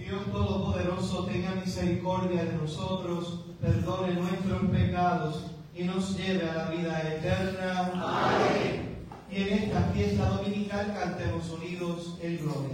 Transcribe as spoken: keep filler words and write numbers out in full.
Dios Todopoderoso tenga misericordia de nosotros, perdone nuestros pecados y nos lleve a la vida eterna. Amén. Y en esta fiesta dominical cantemos unidos el Gloria.